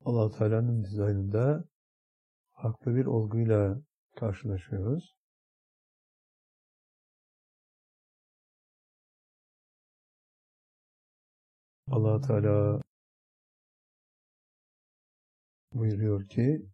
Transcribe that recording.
Allah Teala'nın dizaynında farklı bir olguyla karşılaşıyoruz. Allah Teala buyuruyor ki